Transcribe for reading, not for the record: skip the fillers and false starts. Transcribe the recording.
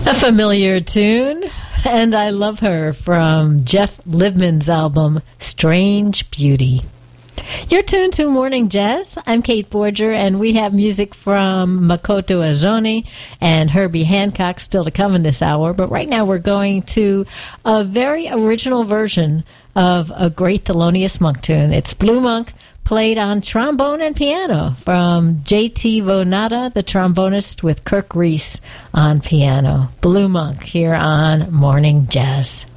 A familiar tune, and I Love Her from Jeff Livman's album Strange Beauty. You're tuned to Morning Jazz. I'm Kate Forger, and we have music from Makoto Azoni and Herbie Hancock still to come in this hour. But right now we're going to a very original version of a great Thelonious Monk tune. It's Blue Monk, played on trombone and piano from J.T. Vonada, the trombonist, with Kirk Reese on piano. Blue Monk here on Morning Jazz.